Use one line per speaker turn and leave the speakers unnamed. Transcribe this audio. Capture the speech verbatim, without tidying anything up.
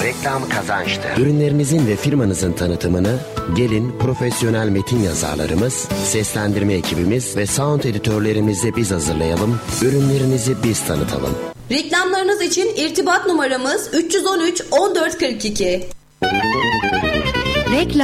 reklam kazançtır. Ürünlerinizin ve firmanızın tanıtımını gelin profesyonel metin yazarlarımız, seslendirme ekibimiz ve sound editörlerimizle biz hazırlayalım. Ürünlerinizi biz tanıtalım.
Reklamlarınız için irtibat numaramız üç yüz on üç on dört kırk iki.
Reklam